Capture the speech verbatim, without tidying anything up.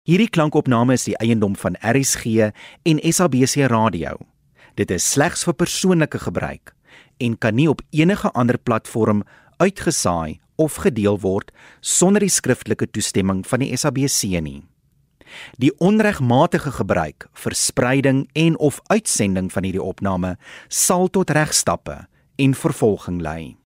Hierdie klankopname is die eiendom van R S G en S A B C Radio. Dit is slegs vir persoonlike gebruik en kan nie op enige ander platform uitgesaai of gedeel word sonder die skriftelike toestemming van die S A B C nie. Die onregmatige gebruik, verspreiding en of uitsending van hierdie opname sal tot regstappe en vervolging lei.